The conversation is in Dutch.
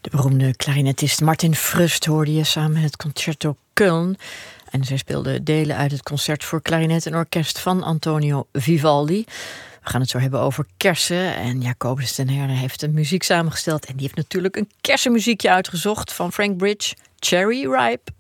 De beroemde klarinetist Martin Frust hoorde je samen met het Concerto Köln. En zij speelde delen uit het concert voor klarinet en orkest van Antonio Vivaldi. We gaan het zo hebben over kersen. En Jacobus ten Herde heeft een muziek samengesteld. En die heeft natuurlijk een kersenmuziekje uitgezocht van Frank Bridge, Cherry Ripe.